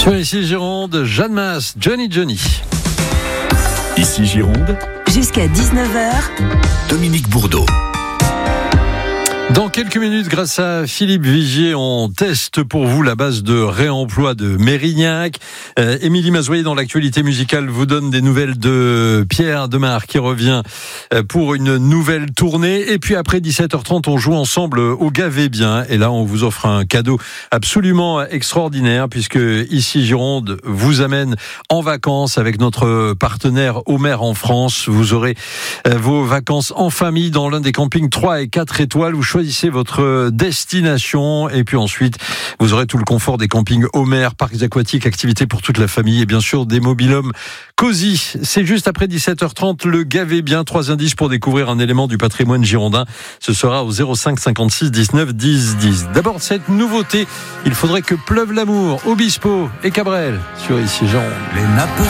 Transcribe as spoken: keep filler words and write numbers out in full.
Sur Ici Gironde, Jeanne Masse, Johnny Johnny. Ici Gironde, jusqu'à dix-neuf heures, Dominique Bourdeau. Dans quelques minutes, grâce à Philippe Vigier, on teste pour vous la base de réemploi de Mérignac. Euh, Émilie Mazoyer, dans l'actualité musicale, vous donne des nouvelles de Pierre Demar qui revient pour une nouvelle tournée. Et puis après dix-sept heures trente, on joue ensemble au Gavé Bien. Et là, on vous offre un cadeau absolument extraordinaire puisque Ici Gironde vous amène en vacances avec notre partenaire Omer en France. Vous aurez vos vacances en famille dans l'un des campings trois et quatre étoiles. Vous choisissez votre destination et puis ensuite vous aurez tout le confort des campings Omer, parcs aquatiques, activités pour toute la famille et bien sûr des mobil-homes cosy. C'est juste après dix-sept heures trente, le Gavé Bien. Trois indices pour découvrir un élément du patrimoine girondin. Ce sera au zéro cinq cinquante-six dix-neuf dix dix. D'abord cette nouveauté, il faudrait que pleuve l'amour, Obispo et Cabrel sur Ici Gironde. Les nappes